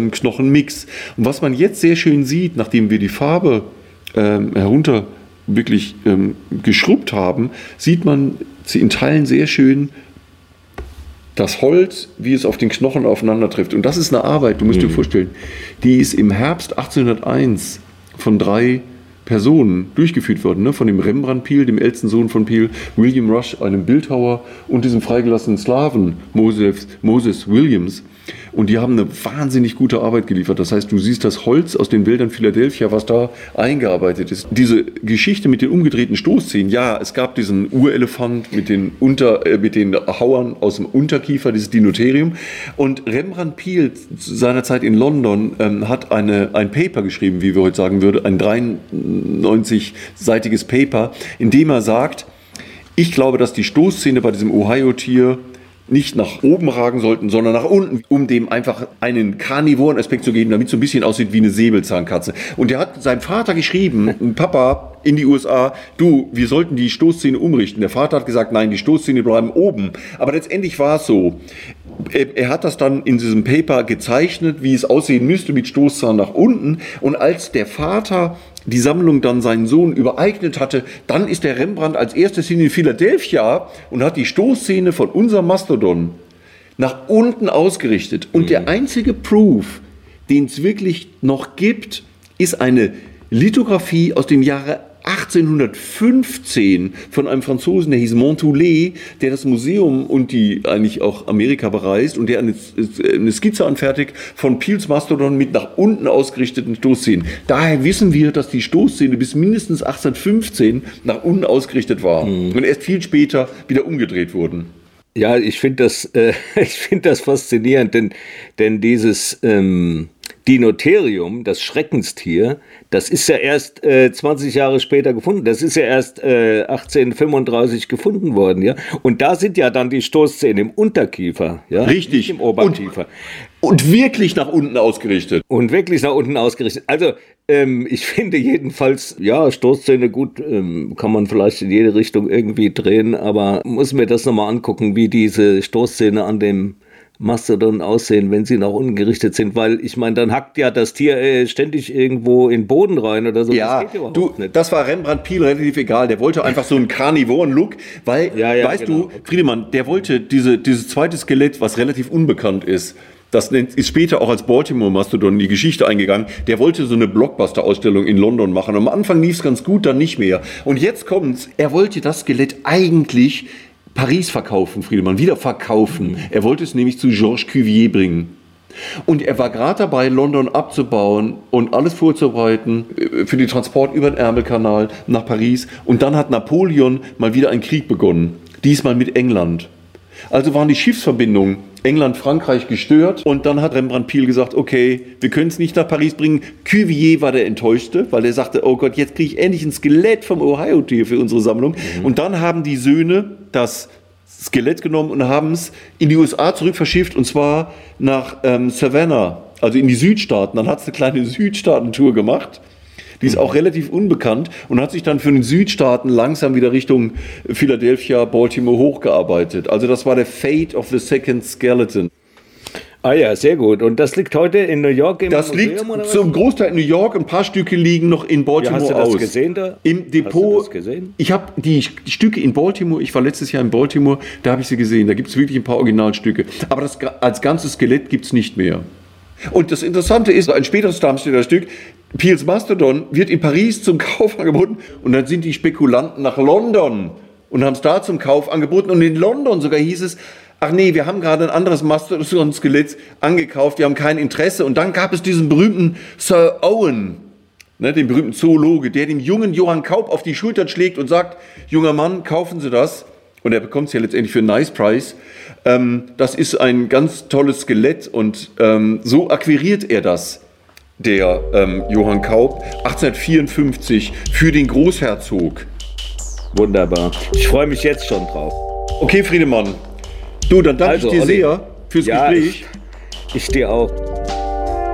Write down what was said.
Knochenmix. Und was man jetzt sehr schön sieht, nachdem wir die Farbe herunter wirklich geschrubbt haben, sieht man in Teilen sehr schön das Holz, wie es auf den Knochen aufeinander trifft. Und das ist eine Arbeit, du musst dir vorstellen, die ist im Herbst 1801 von 3 Personen durchgeführt worden, ne? Von dem Rembrandt Peale, dem ältesten Sohn von Peale, William Rush, einem Bildhauer, und diesem freigelassenen Slawen, Moses Williams. Und die haben eine wahnsinnig gute Arbeit geliefert. Das heißt, du siehst das Holz aus den Wäldern Philadelphia, was da eingearbeitet ist. Diese Geschichte mit den umgedrehten Stoßzähnen, ja, es gab diesen Urelefant mit den Hauern aus dem Unterkiefer, dieses Dinotherium. Und Rembrandt Peale seinerzeit in London hat ein Paper geschrieben, wie wir heute sagen würden, ein 93-seitiges Paper, in dem er sagt, ich glaube, dass die Stoßzähne bei diesem Ohio-Tier nicht nach oben ragen sollten, sondern nach unten, um dem einfach einen karnivoren Aspekt zu geben, damit es so ein bisschen aussieht wie eine Säbelzahnkatze. Und er hat seinem Vater geschrieben, Papa, in die USA, du, wir sollten die Stoßzähne umrichten. Der Vater hat gesagt, nein, die Stoßzähne bleiben oben. Aber letztendlich war es so. Er hat das dann in diesem Paper gezeichnet, wie es aussehen müsste mit Stoßzahn nach unten. Und als der Vater die Sammlung dann seinen Sohn übereignet hatte, dann ist der Rembrandt als erstes in Philadelphia und hat die Stoßzähne von unserem Mastodon nach unten ausgerichtet. Und der einzige Proof, den es wirklich noch gibt, ist eine Lithografie aus dem Jahre 1815 von einem Franzosen, der hieß Montoulet, der das Museum und die eigentlich auch Amerika bereist und der eine Skizze anfertigt von Peales Mastodon mit nach unten ausgerichteten Stoßzähnen. Daher wissen wir, dass die Stoßzähne bis mindestens 1815 nach unten ausgerichtet waren und erst viel später wieder umgedreht wurden. Ja, ich finde das faszinierend, denn dieses Dinotherium, das Schreckenstier, das ist ja erst 20 Jahre später gefunden. Das ist ja erst 1835 gefunden worden, ja. Und da sind ja dann die Stoßzähne im Unterkiefer, ja. Richtig. Nicht im Oberkiefer. Und wirklich nach unten ausgerichtet. Also, ich finde jedenfalls, ja, Stoßzähne gut, kann man vielleicht in jede Richtung irgendwie drehen, aber muss mir das nochmal angucken, wie diese Stoßzähne an dem Mastodon aussehen, wenn sie nach unten gerichtet sind, weil ich meine, dann hackt ja das Tier ständig irgendwo in den Boden rein oder so. Ja, das geht überhaupt nicht. Das war Rembrandt Peale relativ egal. Der wollte einfach so einen Carnivoren-Look, weil, weißt du, Friedemann, der wollte dieses zweite Skelett, was relativ unbekannt ist, das ist später auch als Baltimore-Mastodon in die Geschichte eingegangen. Der wollte so eine Blockbuster-Ausstellung in London machen. Am Anfang lief es ganz gut, dann nicht mehr. Und jetzt kommt's, er wollte das Skelett eigentlich Paris verkaufen, Friedemann, wieder verkaufen. Er wollte es nämlich zu Georges Cuvier bringen. Und er war gerade dabei, London abzubauen und alles vorzubereiten für den Transport über den Ärmelkanal nach Paris. Und dann hat Napoleon mal wieder einen Krieg begonnen, diesmal mit England. Also waren die Schiffsverbindungen England-Frankreich gestört und dann hat Rembrandt Peale gesagt, okay, wir können es nicht nach Paris bringen. Cuvier war der Enttäuschte, weil er sagte, oh Gott, jetzt kriege ich endlich ein Skelett vom Ohio-Tier für unsere Sammlung. Und dann haben die Söhne das Skelett genommen und haben es in die USA zurück verschifft und zwar nach Savannah, also in die Südstaaten. Dann hat es eine kleine Südstaaten-Tour gemacht. Die ist auch relativ unbekannt und hat sich dann für den Südstaaten langsam wieder Richtung Philadelphia, Baltimore hochgearbeitet. Also das war der Fate of the Second Skeleton. Ah ja, sehr gut. Und das liegt heute in New York im Das Museum, liegt oder was? Zum Großteil in New York. Ein paar Stücke liegen noch in Baltimore aus. Hast du das gesehen da? Im Depot. Hast du das gesehen? Ich habe die Stücke in Baltimore, ich war letztes Jahr in Baltimore, da habe ich sie gesehen. Da gibt es wirklich ein paar Originalstücke. Aber das als ganzes Skelett gibt es nicht mehr. Und das Interessante ist, ein späteres Darmstädter Stück, Peales Mastodon, wird in Paris zum Kauf angeboten und dann sind die Spekulanten nach London und haben es da zum Kauf angeboten und in London sogar hieß es, ach nee, wir haben gerade ein anderes Mastodon-Skelett angekauft, wir haben kein Interesse. Und dann gab es diesen berühmten Sir Owen, ne, den berühmten Zoologe, der dem jungen Johann Kaup auf die Schultern schlägt und sagt, junger Mann, kaufen Sie das. Und er bekommt es ja letztendlich für einen Nice Price. Das ist ein ganz tolles Skelett und so akquiriert er das, der Johann Kaup, 1854 für den Großherzog. Wunderbar. Ich freue mich jetzt schon drauf. Okay, Friedemann. Du, dann danke ich dir sehr fürs Gespräch. Ich dir auch.